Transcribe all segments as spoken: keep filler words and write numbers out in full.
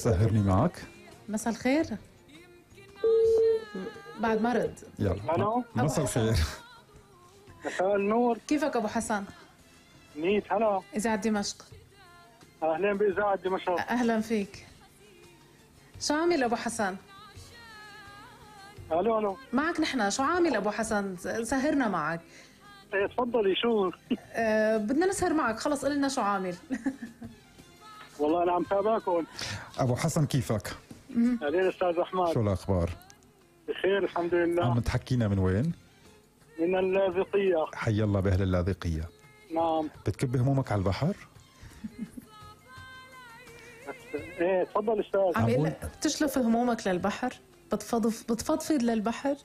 سهرني معك. مساء الخير. بعد ما رد. يلا. الو. مساء الخير. مساء النور. كيفك ابو حسن؟ ميت هلا. اذاعة دمشق. اهلا باذاعه دمشق. اهلا فيك. شو عامل ابو حسن؟ الو الو. معك نحن، شو عامل ابو حسن؟ سهرنا معك. ايه تفضلي شو؟ أه بدنا نسهر معك، خلص قل لنا شو عامل. والله انا عم تابعكم. ابو حسن كيفك؟ اهلين استاذ احمد. شو الاخبار؟ بخير الحمد لله. عم تحكينا من وين؟ من اللاذقيه. حي الله باهل اللاذقيه. نعم. بتكب همومك على البحر؟ ايه تفضل استاذ. عم يقول لك بتشلف همومك للبحر؟ بتفضف بتفضفض للبحر؟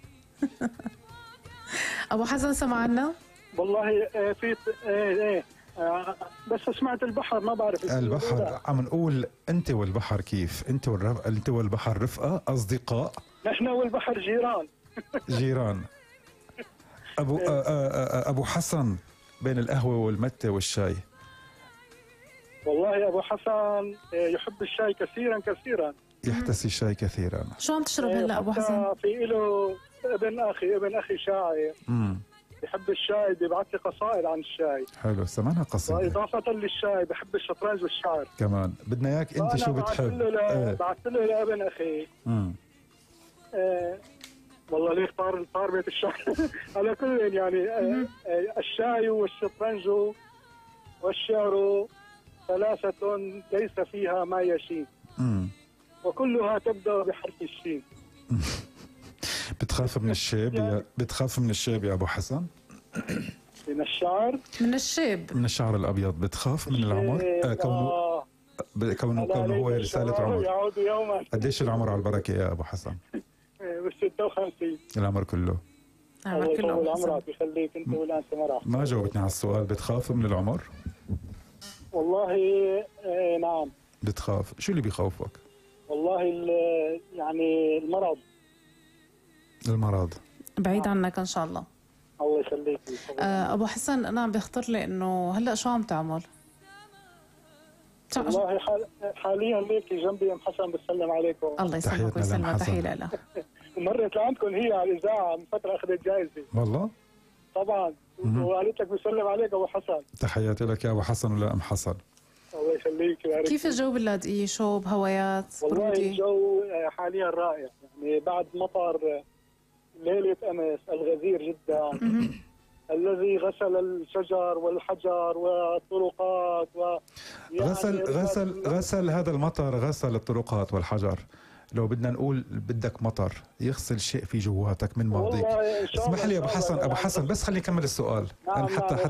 ابو حسن سمعنا؟ والله ايه في ايه ايه آه بس سمعت البحر ما بعرف. البحر عم نقول انت والبحر كيف؟ انت والرف... انت والبحر رفقه، اصدقاء؟ نحن والبحر جيران. جيران. ابو آآ آآ ابو حسن، بين القهوه والمته والشاي. والله ابو حسن يحب الشاي كثيرا كثيرا. يحتسي الشاي كثيرا. شو عم تشرب هلا ابو حسن؟ في له ابن اخي ابن اخي شاعر. امم بحب الشاي، بيبعث لي قصائد عن الشاي. حلو، سمعنا قصيدة. وإضافة للشاي بحب الشطرنج والشعر كمان. بدنا اياك انت شو بتحب؟ ايه. بعثت له لابن اخي. امم ايه والله ليك طار طار بيت الشعر. على كل يعني ايه الشاي والشطرنج والشعر ثلاثة ليس فيها ما يشين. امم وكلها تبدأ بحرف الشين. بتخاف من الشيب يا بتخاف من الشيب يا ابو حسن؟ من الشعر؟ من الشيب؟ من الشعر الابيض بتخاف من العمر؟ آه كونه آه. كونه كونه هو رسالة عمر. يعود يوما. قديش العمر على البركة يا ابو حسن؟ بال ستة وخمسين. العمر كله. الله يطول عمرك ويخليك انت والان سمرة. ما جاوبتني على السؤال. بتخاف من العمر؟ والله ايه نعم. بتخاف. شو اللي بيخوفك؟ والله يعني المرض. المرض. بعيد عنك ان شاء الله. الله يخليك. آه ابو حسن انا عم بيخطر لي انه هلا شو عم تعمل؟ والله حال حاليا ليكي جنبي ام حسن بسلم عليكم. الله يسلمك ويسلمك. تحيه لها. مرت لعندكم هي على الاذاعه من فتره اخذت جائزه. والله؟ طبعا. وقالت لك بسلم عليك ابو حسن. تحياتي لك يا ابو حسن ولا ام حسن. الله يخليك. كيف الجو باللاذقيه؟ شوب، هوايات، والله برودي؟ الجو حاليا رائع، يعني بعد مطر ليله امس الغزير جدا الذي غسل الشجر والحجر والطرقات و يعني غسل غسل غسل هذا المطر غسل الطرقات والحجر. لو بدنا نقول بدك مطر يغسل شيء في جواتك من ماضيك. اسمح لي يا ابو حسن ابو حسن بس خليني اكمل السؤال. نعم. حتى نعم.